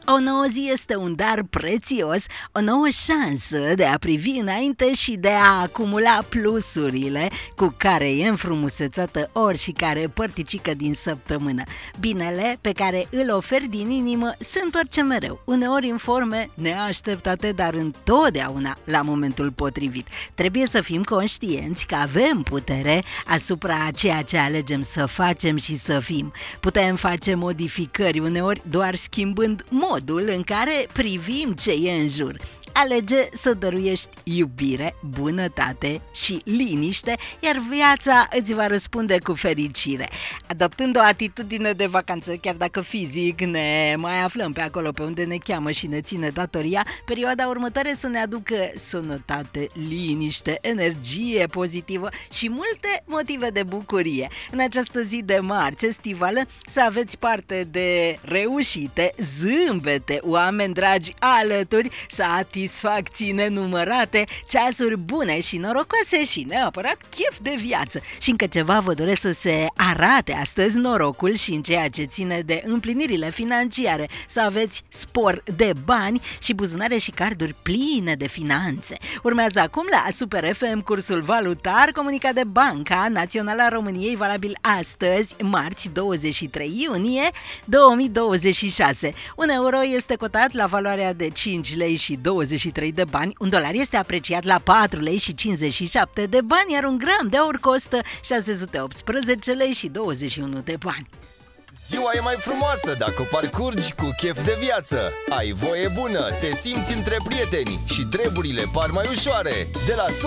O nouă zi este un dar prețios, o nouă șansă de a privi înainte și de a acumula plusurile cu care e înfrumusețată oricare părticică din săptămână. Binele pe care îl oferi din inimă se întoarce mereu, uneori în forme neașteptate, dar întotdeauna la momentul potrivit. Trebuie să fim conștienți că avem putere asupra a ceea ce alegem să facem și să fim. Putem face modificări uneori doar schimbând modul în care privim ce e în jur. Alege să dăruiești iubire, bunătate și liniște, iar viața îți va răspunde cu fericire. Adoptând o atitudine de vacanță, chiar dacă fizic ne mai aflăm pe acolo pe unde ne cheamă și ne ține datoria, perioada următoare să ne aducă sănătate, liniște, energie pozitivă și multe motive de bucurie. În această zi de marți estivală să aveți parte de reușite, zâmbete, oameni dragi alături, satisfacții nenumărate, ceasuri bune și norocoase și neapărat chef de viață. Și încă ceva vă doresc să se arate astăzi norocul și în ceea ce ține de împlinirile financiare, să aveți spor de bani și buzunare și carduri pline de finanțe. Urmează acum la Super FM cursul valutar comunicat de Banca Națională a României, valabil astăzi, marți 23 iunie 2026. Un euro este cotat la valoarea de 5 lei și 23 de bani, un dolar este apreciat la 4 lei și 57 de bani, iar un gram de aur costă 618 lei și 21 de bani. Ziua e mai frumoasă dacă o parcurgi cu chef de viață. Ai voie bună, te simți între prieteni și treburile par mai ușoare. De la